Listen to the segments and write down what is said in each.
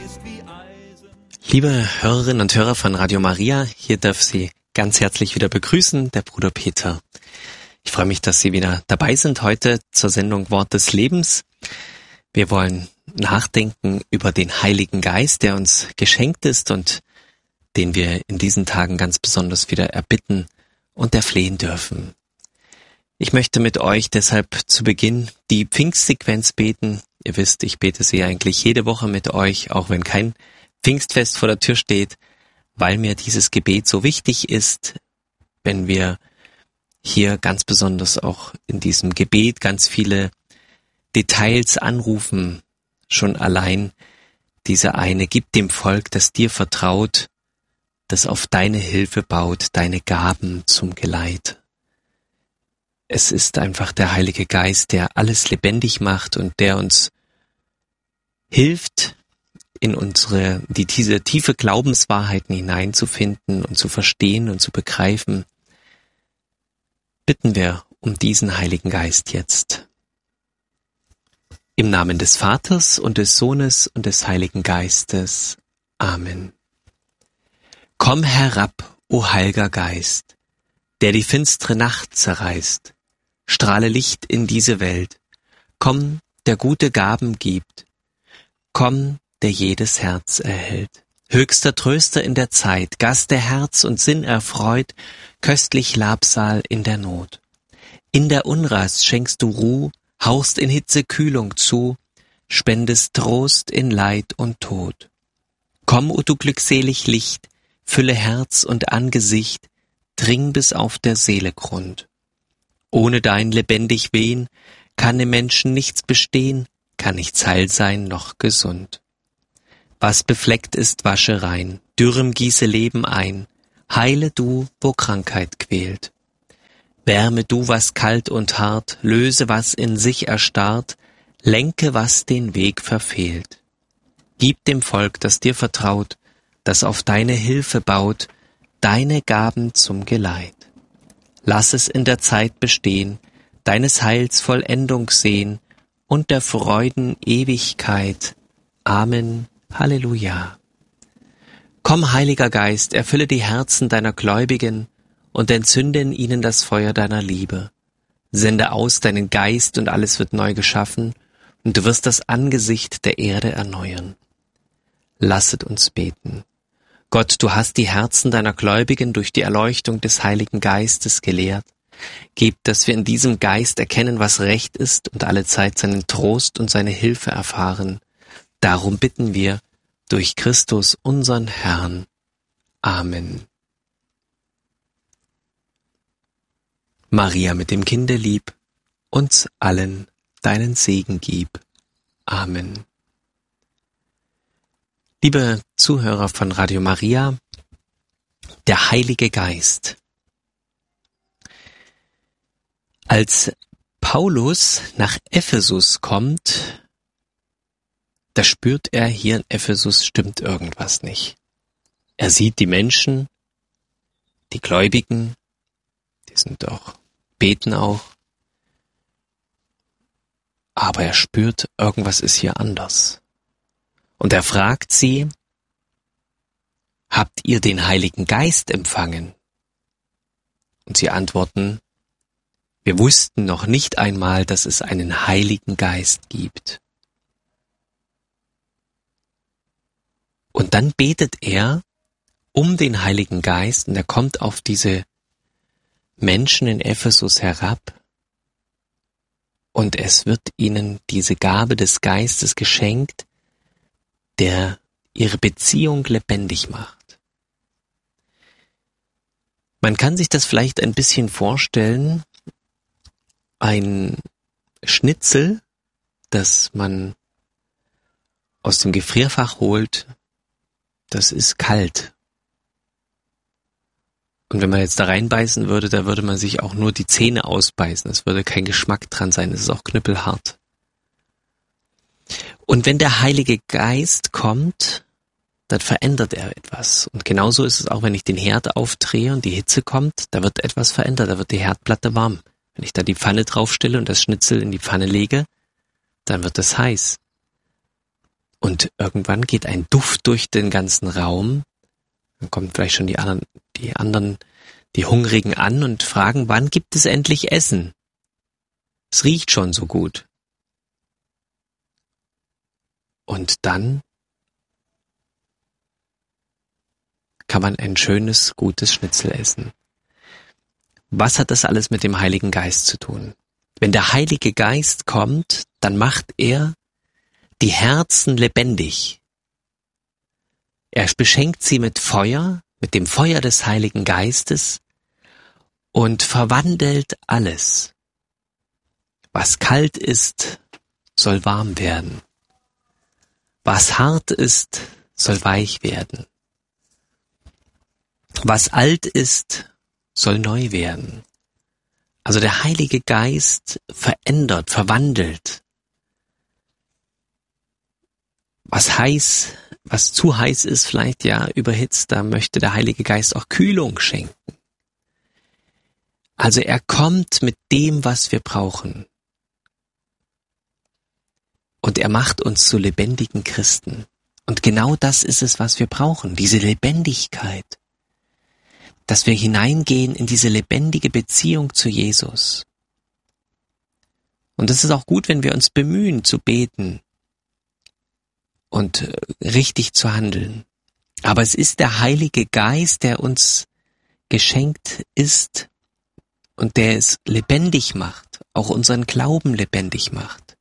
Liebe Hörerinnen und Hörer von Radio Maria, hier darf Sie ganz herzlich wieder begrüßen, der Bruder Peter. Ich freue mich, dass Sie wieder dabei sind heute zur Sendung Wort des Lebens. Wir wollen nachdenken über den Heiligen Geist, der uns geschenkt ist und den wir in diesen Tagen ganz besonders wieder erbitten und erflehen dürfen. Ich möchte mit euch deshalb zu Beginn die Pfingstsequenz beten. Ihr wisst, ich bete sie eigentlich jede Woche mit euch, auch wenn kein Pfingstfest vor der Tür steht, weil mir dieses Gebet so wichtig ist, wenn wir hier ganz besonders auch in diesem Gebet ganz viele Details anrufen, schon allein diese eine, gib dem Volk, das dir vertraut, das auf deine Hilfe baut, deine Gaben zum Geleit. Es ist einfach der Heilige Geist, der alles lebendig macht und der uns hilft, in diese tiefe Glaubenswahrheiten hineinzufinden und zu verstehen und zu begreifen. Bitten wir um diesen Heiligen Geist jetzt. Im Namen des Vaters und des Sohnes und des Heiligen Geistes. Amen. Komm herab, o Heiliger Geist, der die finstere Nacht zerreißt. Strahle Licht in diese Welt. Komm, der gute Gaben gibt. Komm, der jedes Herz erhält. Höchster Tröster in der Zeit, Gast, der Herz und Sinn erfreut, köstlich Labsal in der Not. In der Unrast schenkst du Ruh, hauchst in Hitze Kühlung zu, spendest Trost in Leid und Tod. Komm, o du glückselig Licht, fülle Herz und Angesicht, dring bis auf der Seele Grund. Ohne dein lebendig Wehen kann im Menschen nichts bestehen, kann nichts heil sein noch gesund. Was befleckt ist, wasche rein, dürrem gieße Leben ein, heile du, wo Krankheit quält. Wärme du, was kalt und hart, löse, was in sich erstarrt, lenke, was den Weg verfehlt. Gib dem Volk, das dir vertraut, das auf deine Hilfe baut, deine Gaben zum Geleit. Lass es in der Zeit bestehen, deines Heils Vollendung sehen und der Freuden Ewigkeit. Amen. Halleluja. Komm, Heiliger Geist, erfülle die Herzen deiner Gläubigen und entzünde in ihnen das Feuer deiner Liebe. Sende aus deinen Geist und alles wird neu geschaffen und du wirst das Angesicht der Erde erneuern. Lasset uns beten. Gott, du hast die Herzen deiner Gläubigen durch die Erleuchtung des Heiligen Geistes gelehrt. Gib, dass wir in diesem Geist erkennen, was recht ist und allezeit seinen Trost und seine Hilfe erfahren. Darum bitten wir durch Christus, unseren Herrn. Amen. Maria mit dem Kinde lieb, uns allen deinen Segen gib. Amen. Liebe Zuhörer von Radio Maria, der Heilige Geist. Als Paulus nach Ephesus kommt, da spürt er, hier in Ephesus stimmt irgendwas nicht. Er sieht die Menschen, die Gläubigen, die sind auch, beten auch, aber er spürt, irgendwas ist hier anders. Und er fragt sie, habt ihr den Heiligen Geist empfangen? Und sie antworten, wir wussten noch nicht einmal, dass es einen Heiligen Geist gibt. Und dann betet er um den Heiligen Geist und er kommt auf diese Menschen in Ephesus herab und es wird ihnen diese Gabe des Geistes geschenkt, der ihre Beziehung lebendig macht. Man kann sich das vielleicht ein bisschen vorstellen, ein Schnitzel, das man aus dem Gefrierfach holt, das ist kalt. Und wenn man jetzt da reinbeißen würde, da würde man sich auch nur die Zähne ausbeißen. Es würde kein Geschmack dran sein, es ist auch knüppelhart. Und wenn der Heilige Geist kommt, dann verändert er etwas. Und genauso ist es auch, wenn ich den Herd aufdrehe und die Hitze kommt, da wird etwas verändert, da wird die Herdplatte warm. Wenn ich da die Pfanne draufstelle und das Schnitzel in die Pfanne lege, dann wird es heiß. Und irgendwann geht ein Duft durch den ganzen Raum. Dann kommen vielleicht schon die anderen, die Hungrigen an und fragen, wann gibt es endlich Essen? Es riecht schon so gut. Und dann kann man ein schönes, gutes Schnitzel essen. Was hat das alles mit dem Heiligen Geist zu tun? Wenn der Heilige Geist kommt, dann macht er die Herzen lebendig. Er beschenkt sie mit Feuer, mit dem Feuer des Heiligen Geistes und verwandelt alles. Was kalt ist, soll warm werden. Was hart ist, soll weich werden. Was alt ist, soll neu werden. Also der Heilige Geist verändert, verwandelt. Was zu heiß ist, vielleicht überhitzt, da möchte der Heilige Geist auch Kühlung schenken. Also er kommt mit dem, was wir brauchen. Und er macht uns zu lebendigen Christen. Und genau das ist es, was wir brauchen, diese Lebendigkeit. Dass wir hineingehen in diese lebendige Beziehung zu Jesus. Und es ist auch gut, wenn wir uns bemühen zu beten und richtig zu handeln. Aber es ist der Heilige Geist, der uns geschenkt ist und der es lebendig macht, auch unseren Glauben lebendig macht.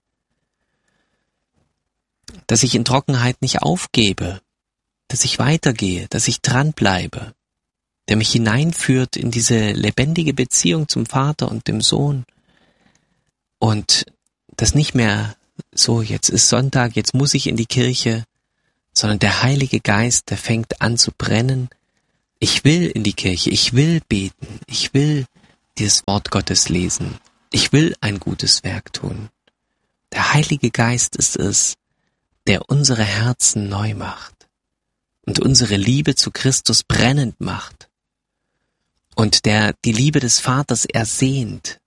Dass ich in Trockenheit nicht aufgebe, dass ich weitergehe, dass ich dranbleibe, der mich hineinführt in diese lebendige Beziehung zum Vater und dem Sohn. Und das nicht mehr so, jetzt ist Sonntag, jetzt muss ich in die Kirche, sondern der Heilige Geist, der fängt an zu brennen. Ich will in die Kirche, ich will beten, ich will dieses Wort Gottes lesen, ich will ein gutes Werk tun. Der Heilige Geist ist es, der unsere Herzen neu macht und unsere Liebe zu Christus brennend macht. Und der die Liebe des Vaters ersehnt.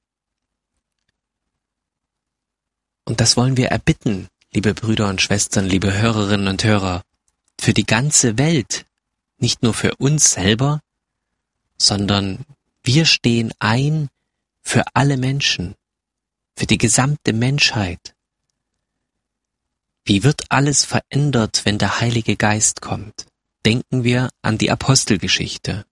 Und das wollen wir erbitten, liebe Brüder und Schwestern, liebe Hörerinnen und Hörer, für die ganze Welt, nicht nur für uns selber, sondern wir stehen ein für alle Menschen, für die gesamte Menschheit. Wie wird alles verändert, wenn der Heilige Geist kommt? Denken wir an die Apostelgeschichte.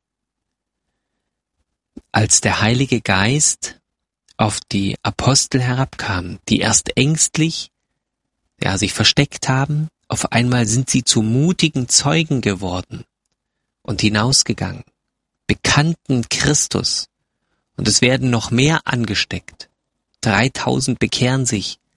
Als der Heilige Geist auf die Apostel herabkam, die erst ängstlich, sich versteckt haben, auf einmal sind sie zu mutigen Zeugen geworden und hinausgegangen, bekannten Christus, und es werden noch mehr angesteckt. 3000 bekehren sich